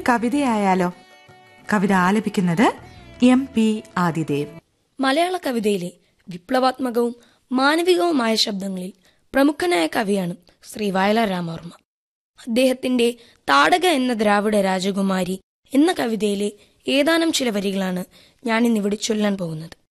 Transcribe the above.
കവിതയായാലോ? കവിത ആലപിക്കുന്നത് MP ആദിദേവ്. മലയാള കവിതയിലെ വിപ്ലവാത്മകവും മാനവികവുമായ ശബ്ദങ്ങളിൽ പ്രമുഖനായ കവിയാണ് ശ്രീ വയലാർ രാമവർമ്മ. അദ്ദേഹത്തിന്റെ താടക എന്ന ദ്രാവിഡ രാജകുമാരി എന്ന കവിതയിലെ ഏതാനും ചില വരികളാണ് ഞാനിന്നിവിടെ ചൊല്ലാൻ പോകുന്നത്.